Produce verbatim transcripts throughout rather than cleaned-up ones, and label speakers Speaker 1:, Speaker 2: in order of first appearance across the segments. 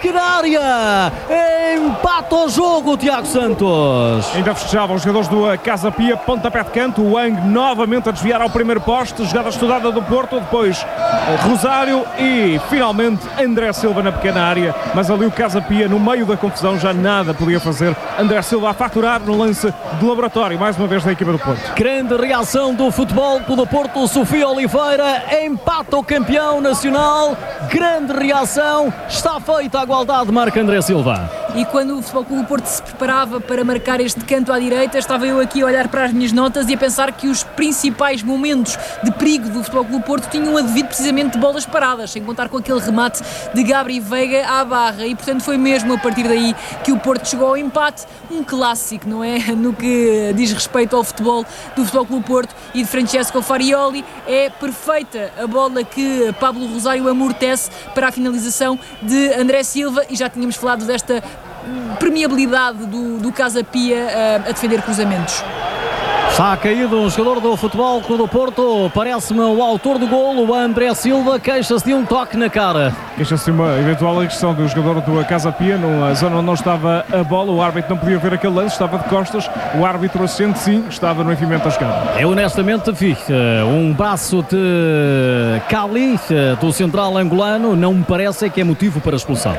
Speaker 1: pequena área. Empata o jogo, Tiago Santos.
Speaker 2: Ainda festejavam os jogadores do Casa Pia, pontapé de canto, o Wang novamente a desviar ao primeiro poste, jogada estudada do Porto, depois Rosário e finalmente André Silva na pequena área, mas ali o Casa Pia no meio da confusão já nada podia fazer. André Silva a faturar no lance de laboratório, mais uma vez da equipa do Porto.
Speaker 1: Grande reação do Futebol Clube do Porto, Sofia Oliveira empata o campeão nacional, grande reação, está feita a igualdade, marca André Silva.
Speaker 3: E quando o Futebol Clube do Porto se preparava para marcar este canto à direita, estava eu aqui a olhar para as minhas notas e a pensar que os principais momentos de perigo do Futebol Clube do Porto tinham advido precisamente de bolas paradas, sem contar com aquele remate de Gabri Veiga à barra, e portanto foi mesmo a partir daí que o Porto chegou ao empate, um clássico, não é? No que diz respeito ao futebol do Futebol Clube do Porto e de Francesco Farioli, é perfeita a bola que Pablo Rosário amortece para a finalização de André Silva, e já tínhamos falado desta permeabilidade do, do Casa Pia a, a defender cruzamentos.
Speaker 1: Está caído um jogador do Futebol Clube do Porto, parece-me o autor do golo, o André Silva, queixa-se de um toque na cara.
Speaker 2: Queixa-se de uma eventual agressão do jogador do Casa Pia, numa zona onde não estava a bola, o árbitro não podia ver aquele lance, estava de costas, o árbitro assente sim, estava no enfiamento da jogada.
Speaker 1: Eu honestamente vi um braço de Cali, do central angolano, não me parece que é motivo para expulsão.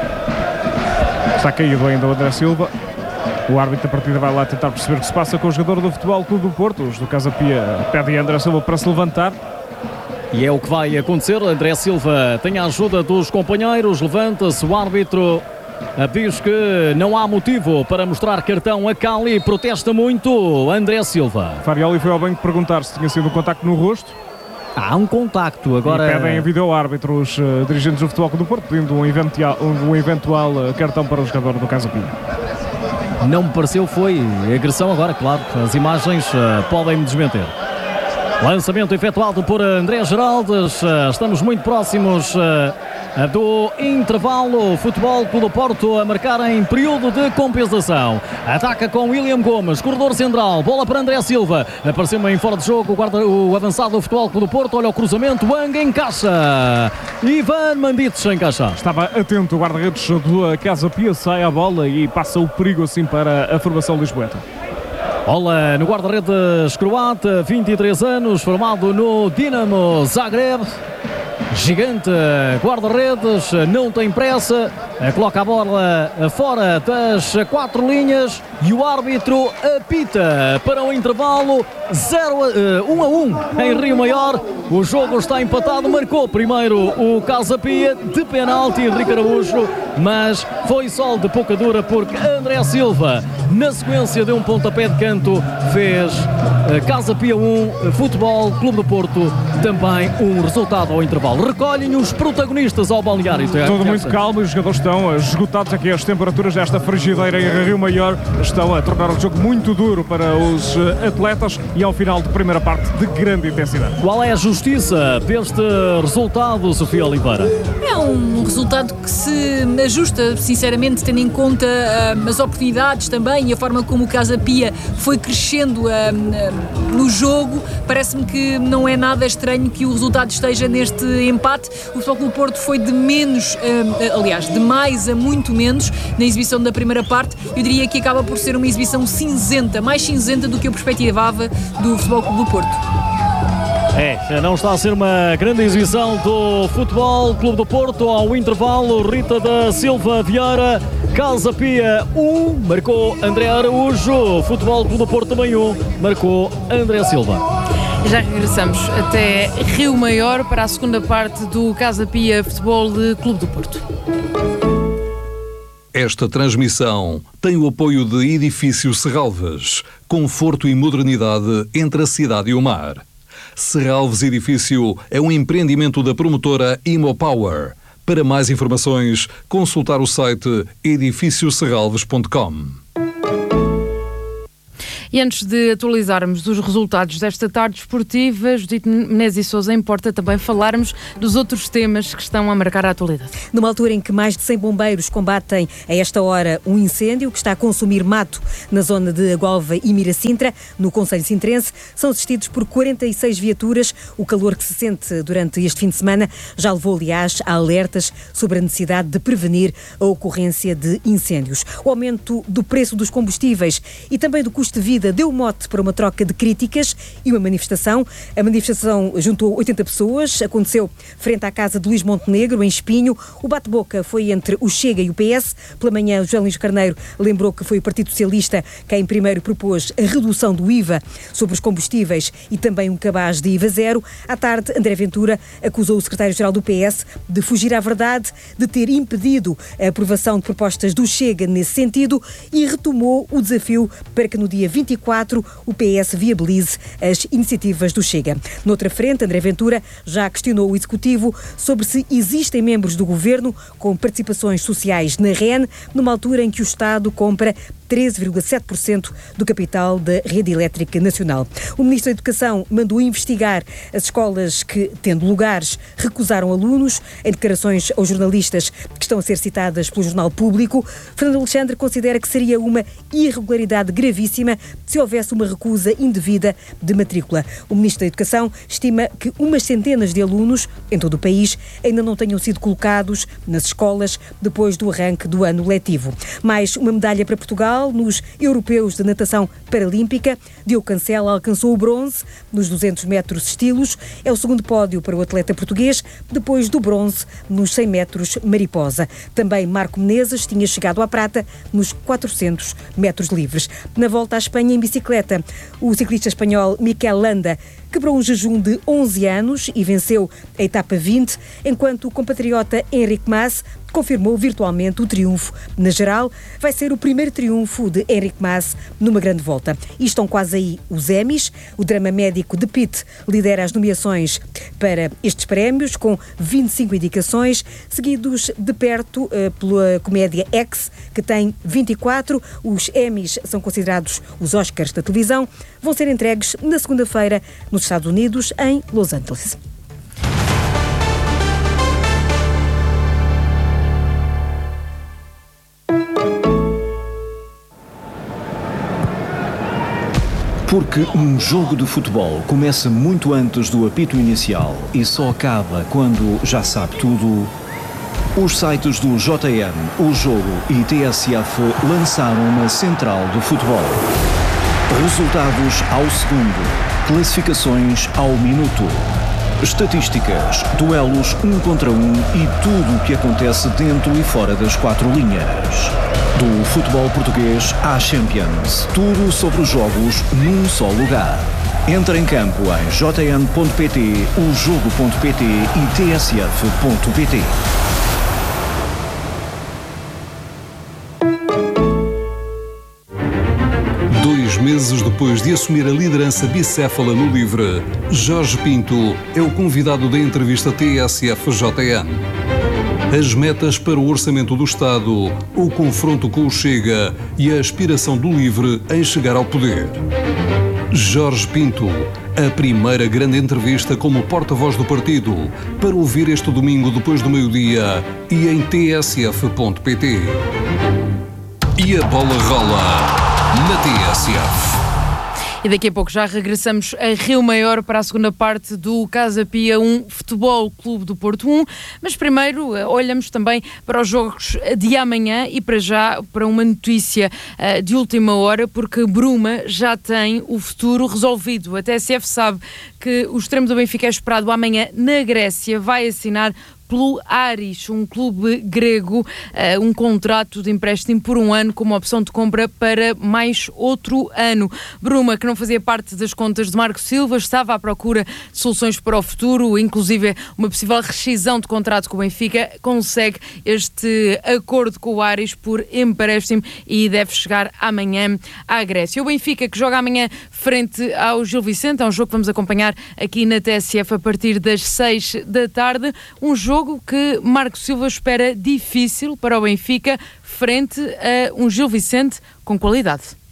Speaker 2: Está caído ainda o André Silva. O árbitro da partida vai lá tentar perceber o que se passa com o jogador do Futebol Clube do Porto. Os do Casa Pia pedem a André Silva para se levantar.
Speaker 1: E é o que vai acontecer. André Silva tem a ajuda dos companheiros, levanta-se, o árbitro diz que não há motivo para mostrar cartão a Cali, protesta muito André Silva.
Speaker 2: Farioli foi ao banco perguntar se tinha sido um contacto no rosto.
Speaker 1: Há um contacto agora.
Speaker 2: E pedem a vídeo ao árbitro os uh, dirigentes do Futebol Clube do Porto, pedindo um eventual, um, um eventual uh, cartão para o jogador do Casa Pia.
Speaker 1: Não me pareceu, foi agressão agora, claro, as imagens uh, podem me desmentir. Lançamento efetuado por André Geraldes, uh, estamos muito próximos uh, do intervalo. Futebol Clube do Porto a marcar em período de compensação. Ataca com William Gomes, corredor central, bola para André Silva, apareceu-me em fora de jogo o, guarda, o avançado do Futebol Clube do Porto, olha o cruzamento, Wang encaixa, Ivan Mandites encaixa.
Speaker 2: Estava atento o guarda-redes do Casa Pia, sai a bola e passa o perigo assim para a formação lisboeta.
Speaker 1: Bola no guarda-redes croata, vinte e três anos, formado no Dinamo Zagreb. Gigante guarda-redes, não tem pressa, coloca a bola fora das quatro linhas e o árbitro apita para o intervalo um a um em Rio Maior. O jogo está empatado, marcou primeiro o Casa Pia de penalti, Henrique Araújo, mas foi só de pouca dura porque André Silva, na sequência de um pontapé de canto, fez Casa Pia um, Futebol Clube do Porto também um resultado ao intervalo. Recolhem os protagonistas ao balneário.
Speaker 2: Tudo muito calmo, os jogadores estão esgotados aqui. As temperaturas desta frigideira em Rio Maior estão a tornar o jogo muito duro para os atletas e ao final de primeira parte de grande intensidade.
Speaker 1: Qual é a justiça deste resultado, Sofia Oliveira?
Speaker 3: É um resultado que se ajusta, sinceramente, tendo em conta uh, as oportunidades também e a forma como o Casa Pia foi crescendo uh, uh, no jogo. Parece-me que não é nada estranho que o resultado esteja neste empate. O Futebol Clube do Porto foi de menos, uh, aliás, de mais a muito menos na exibição da primeira parte. Eu diria que acaba por ser uma exibição cinzenta, mais cinzenta do que eu perspectivava do Futebol Clube do Porto.
Speaker 1: É, não está a ser uma grande exibição do Futebol Clube do Porto. Ao intervalo, Rita da Silva Vieira, Casa Pia um, marcou André Araújo, Futebol Clube do Porto também um, marcou André Silva.
Speaker 4: Já regressamos até Rio Maior para a segunda parte do Casa Pia Futebol Clube do Porto.
Speaker 5: Esta transmissão tem o apoio de Edifício Serralves, conforto e modernidade entre a cidade e o mar. Serralves Edifício é um empreendimento da promotora Imopower. Para mais informações, consultar o site edifício serralves ponto com.
Speaker 4: E antes de atualizarmos os resultados desta tarde esportiva, Judite Menezes e Sousa, importa também falarmos dos outros temas que estão a marcar a atualidade.
Speaker 6: Numa altura em que mais de cem bombeiros combatem a esta hora um incêndio que está a consumir mato na zona de Agualva e Miracintra, no concelho sintrense, são assistidos por quarenta e seis viaturas. O calor que se sente durante este fim de semana já levou, aliás, a alertas sobre a necessidade de prevenir a ocorrência de incêndios. O aumento do preço dos combustíveis e também do custo de vida deu mote para uma troca de críticas e uma manifestação. A manifestação juntou oitenta pessoas, aconteceu frente à casa de Luís Montenegro, em Espinho. O bate-boca foi entre o Chega e o P S. Pela manhã, José Luís Carneiro lembrou que foi o Partido Socialista quem primeiro propôs a redução do I V A sobre os combustíveis e também um cabaz de I V A zero. À tarde, André Ventura acusou o secretário-geral do P S de fugir à verdade, de ter impedido a aprovação de propostas do Chega nesse sentido e retomou o desafio para que no dia vinte e quatro o P S viabilize as iniciativas do Chega. Noutra frente, André Ventura já questionou o Executivo sobre se existem membros do Governo com participações sociais na R E N, numa altura em que o Estado compra treze vírgula sete por cento do capital da Rede Elétrica Nacional. O Ministro da Educação mandou investigar as escolas que, tendo lugares, recusaram alunos. Em declarações aos jornalistas que estão a ser citadas pelo Jornal Público, Fernando Alexandre considera que seria uma irregularidade gravíssima se houvesse uma recusa indevida de matrícula. O Ministro da Educação estima que umas centenas de alunos em todo o país ainda não tenham sido colocados nas escolas depois do arranque do ano letivo. Mais uma medalha para Portugal nos Europeus de Natação Paralímpica. Diogo Cancela alcançou o bronze nos duzentos metros estilos. É o segundo pódio para o atleta português, depois do bronze nos cem metros mariposa. Também Marco Menezes tinha chegado à prata nos quatrocentos metros livres. Na volta à Espanha em bicicleta, o ciclista espanhol Miquel Landa quebrou um jejum de onze anos e venceu a etapa vinte, enquanto o compatriota Enric Mas confirmou virtualmente o triunfo na geral. Vai ser o primeiro triunfo de Enric Mas numa grande volta. E estão quase aí os Emmys. O drama médico de Pitt lidera as nomeações para estes prémios, com vinte e cinco indicações, seguidos de perto uh, pela comédia X, que tem vinte e quatro. Os Emmys são considerados os Oscars da televisão. Vão ser entregues na segunda-feira nos Estados Unidos, em Los Angeles.
Speaker 7: Porque um jogo de futebol começa muito antes do apito inicial e só acaba quando já sabe tudo, os sites do J N, O Jogo e T S F lançaram uma central do futebol. Resultados ao segundo, classificações ao minuto, estatísticas, duelos um contra um e tudo o que acontece dentro e fora das quatro linhas. Do futebol português à Champions, tudo sobre os jogos num só lugar. Entra em campo em j n ponto p t, o jogo ponto p t e t s f ponto p t.
Speaker 5: Dois meses depois de assumir a liderança bicéfala no LIVRE, Jorge Pinto é o convidado da entrevista T S F J N. As metas para o orçamento do Estado, o confronto com o Chega e a aspiração do LIVRE em chegar ao poder. Jorge Pinto, a primeira grande entrevista como porta-voz do partido, para ouvir este domingo depois do meio-dia e em t s f ponto p t. E a bola rola na T S F.
Speaker 4: E daqui a pouco já regressamos a Rio Maior para a segunda parte do Casa Pia um Futebol Clube do Porto um, mas primeiro olhamos também para os jogos de amanhã e para já para uma notícia uh, de última hora, porque Bruma já tem o futuro resolvido. A T S F sabe que o extremo do Benfica é esperado amanhã na Grécia, vai assinar pelo Aris, um clube grego, uh, um contrato de empréstimo por um ano com uma opção de compra para mais outro ano. Bruma, que não fazia parte das contas de Marco Silva, estava à procura de soluções para o futuro, inclusive uma possível rescisão de contrato com o Benfica, consegue este acordo com o Aris por empréstimo e deve chegar amanhã à Grécia. O Benfica, que joga amanhã frente ao Gil Vicente, é um jogo que vamos acompanhar aqui na T S F a partir das seis da tarde, um jogo que Marco Silva espera difícil para o Benfica frente a um Gil Vicente com qualidade.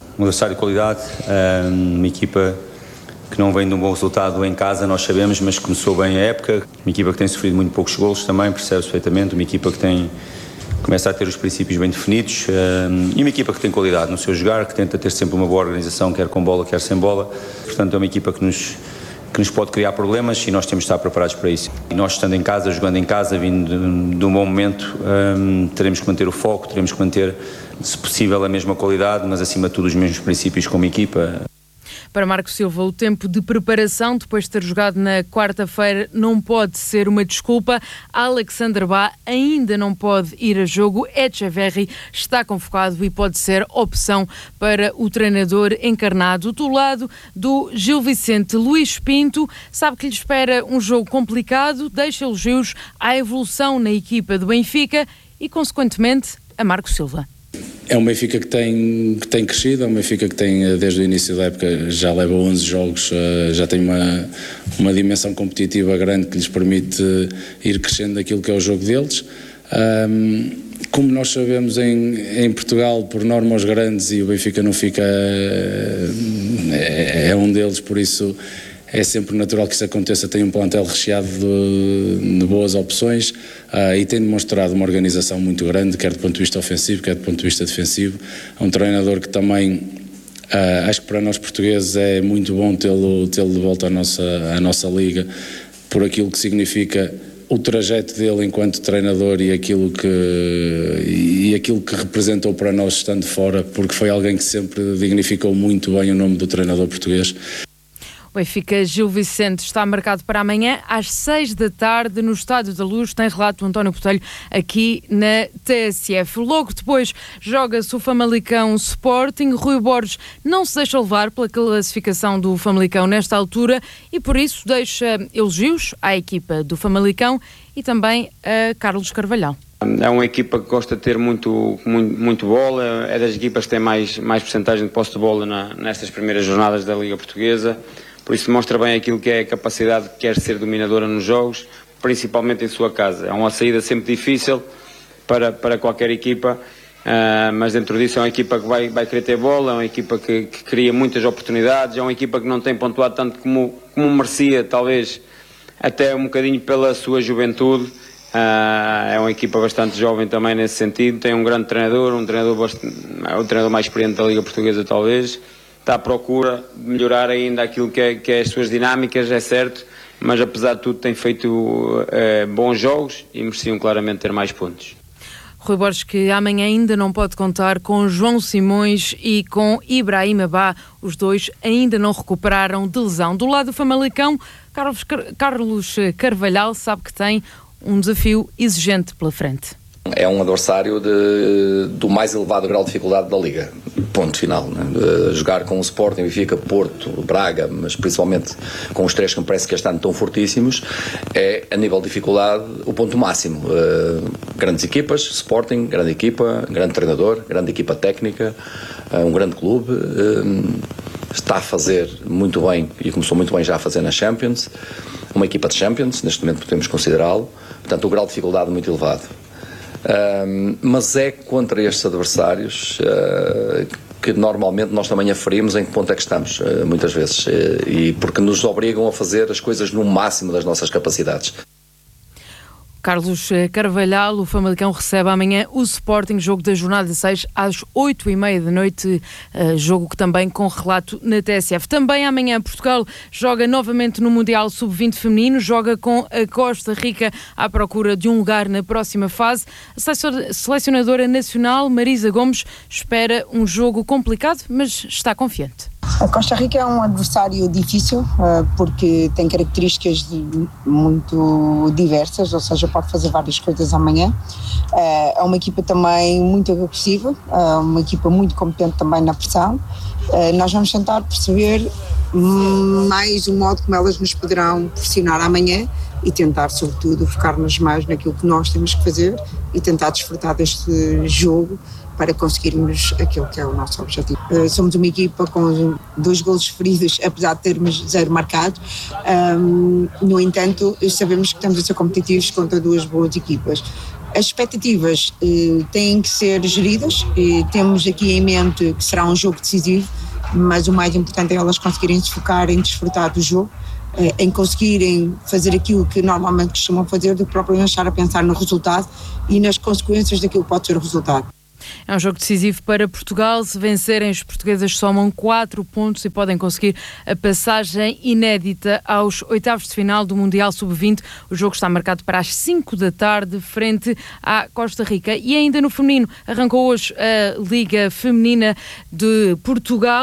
Speaker 8: Um adversário de qualidade, uma equipa que não vem de um bom resultado em casa, nós sabemos, mas começou bem a época. Uma equipa que tem sofrido muito poucos golos também, percebe-se perfeitamente. Uma equipa que tem, começa a ter os princípios bem definidos e uma equipa que tem qualidade no seu jogar, que tenta ter sempre uma boa organização, quer com bola, quer sem bola. Portanto, é uma equipa que nos, que nos pode criar problemas e nós temos de estar preparados para isso. E nós, estando em casa, jogando em casa, vindo de, de um bom momento, teremos que manter o foco, teremos que manter, se possível, a mesma qualidade, mas acima de tudo os mesmos princípios como equipa.
Speaker 4: Para Marco Silva, o tempo de preparação depois de ter jogado na quarta-feira não pode ser uma desculpa. Alexander Bá ainda não pode ir a jogo. Echeverri está convocado e pode ser opção para o treinador encarnado. Do lado do Gil Vicente, Luís Pinto sabe que lhe espera um jogo complicado, deixa elogios à evolução na equipa do Benfica e, consequentemente, a Marco Silva.
Speaker 9: É um Benfica que tem, que tem crescido, é um Benfica que tem, desde o início da época, já leva onze jogos, já tem uma, uma dimensão competitiva grande que lhes permite ir crescendo aquilo que é o jogo deles. Um, como nós sabemos, em, em Portugal, por norma, os grandes, e o Benfica não fica, é, é um deles, por isso é sempre natural que isso aconteça. Tem um plantel recheado de, de boas opções uh, e tem demonstrado uma organização muito grande, quer do ponto de vista ofensivo, quer do ponto de vista defensivo. É um treinador que também, uh, acho que para nós portugueses é muito bom tê-lo, tê-lo de volta à nossa, à nossa liga, por aquilo que significa o trajeto dele enquanto treinador e aquilo que, e aquilo que representou para nós estando fora, porque foi alguém que sempre dignificou muito bem o nome do treinador português.
Speaker 4: O Benfica Gil Vicente está marcado para amanhã às seis da tarde no Estádio da Luz. Tem relato do António Botelho aqui na T S F. Logo depois joga-se o Famalicão Sporting. Rui Borges não se deixa levar pela classificação do Famalicão nesta altura e por isso deixa elogios à equipa do Famalicão e também a Carlos Carvalhal.
Speaker 10: É uma equipa que gosta de ter muito, muito, muito bola, é das equipas que tem mais, mais percentagem de posse de bola na, nestas primeiras jornadas da Liga Portuguesa. Por isso demonstra bem aquilo que é a capacidade que quer ser dominadora nos jogos, principalmente em sua casa. É uma saída sempre difícil para, para qualquer equipa, uh, mas dentro disso é uma equipa que vai, vai querer ter bola, é uma equipa que, que cria muitas oportunidades, é uma equipa que não tem pontuado tanto como, como merecia, talvez até um bocadinho pela sua juventude. Uh, é uma equipa bastante jovem também nesse sentido, tem um grande treinador, um treinador bastante, é o treinador mais experiente da Liga Portuguesa talvez. Está à procura de melhorar ainda aquilo que é, que é as suas dinâmicas, é certo, mas apesar de tudo tem feito é, bons jogos e mereciam claramente ter mais pontos.
Speaker 4: Rui Borges, que amanhã ainda não pode contar com João Simões e com Ibrahim Bá, os dois ainda não recuperaram de lesão. Do lado do Famalicão, Carlos, Carlos Carvalhal sabe que tem um desafio exigente pela frente.
Speaker 11: É um adversário de, do mais elevado grau de dificuldade da Liga, ponto final, né? Jogar com o Sporting, Benfica, Porto, Braga, mas principalmente com os três que me parece que este ano estão fortíssimos, é a nível de dificuldade o ponto máximo. Uh, grandes equipas, Sporting, grande equipa, grande treinador, grande equipa técnica, uh, um grande clube, uh, está a fazer muito bem e começou muito bem já a fazer na Champions, uma equipa de Champions, neste momento podemos considerá-lo, portanto o grau de dificuldade é muito elevado. Um, mas é contra estes adversários uh, que normalmente nós também aferimos em que ponto é que estamos, uh, muitas vezes, uh, e porque nos obrigam a fazer as coisas no máximo das nossas capacidades.
Speaker 4: Carlos Carvalhal, o Famalicão recebe amanhã o Sporting, jogo da jornada seis às oito e meia da noite, uh, jogo que também com relato na T S F. Também amanhã Portugal joga novamente no Mundial sub vinte feminino, joga com a Costa Rica à procura de um lugar na próxima fase. A selecionadora nacional Marisa Gomes espera um jogo complicado, mas está confiante.
Speaker 12: A Costa Rica é um adversário difícil porque tem características muito diversas, ou seja, pode fazer várias coisas amanhã. É uma equipa também muito agressiva, uma equipa muito competente também na pressão. Nós vamos tentar perceber mais o modo como elas nos poderão pressionar amanhã e tentar, sobretudo, focar-nos mais naquilo que nós temos que fazer e tentar desfrutar deste jogo para conseguirmos aquilo que é o nosso objetivo. Uh, somos uma equipa com dois golos feridos, apesar de termos zero marcado. Um, no entanto, sabemos que estamos a ser competitivos contra duas boas equipas. As expectativas eh, têm que ser geridas, e temos aqui em mente que será um jogo decisivo, mas o mais importante é elas conseguirem se focar em desfrutar do jogo, eh, em conseguirem fazer aquilo que normalmente costumam fazer, do que propriamente estar a pensar no resultado e nas consequências daquilo que pode ser o resultado.
Speaker 4: É um jogo decisivo para Portugal. Se vencerem, os portugueses somam quatro pontos e podem conseguir a passagem inédita aos oitavos de final do Mundial sub vinte. O jogo está marcado para as cinco da tarde, frente à Costa Rica. E ainda no feminino, arrancou hoje a Liga Feminina de Portugal.